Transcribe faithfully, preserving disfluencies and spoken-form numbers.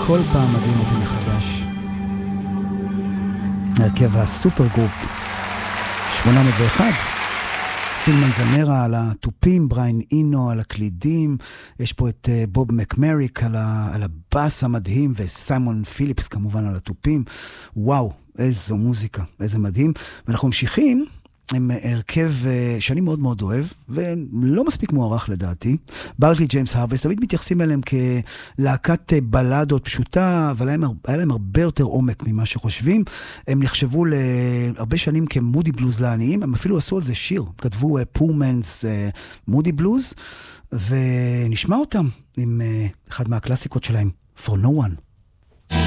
כל פעם מדהים אותי מחדש. הרכב הסופר גרופ שמונה מאות ואחת, פיל מנזנרה על הטופים, בריין אינו על הקלידים, יש פה את uh, בוב מקמריק על, ה, על הבאס המדהים, וסיימון פיליפס כמובן על הטופים. וואו, איזו מוזיקה, איזה מדהים. ואנחנו ממשיכים עם הרכב שאני מאוד מאוד אוהב, ולא מספיק מוערך לדעתי, ברקלי ג'יימס הרווסט. תמיד מתייחסים אליהם כלהקת בלדות פשוטה, אבל היה, היה להם הרבה יותר עומק ממה שחושבים. הם נחשבו להרבה שנים כמודי בלוז לעניים, הם אפילו עשו על זה שיר, כתבו פור מנס מודי בלוז, ונשמע אותם עם אחד מהקלאסיקות שלהם, For No One.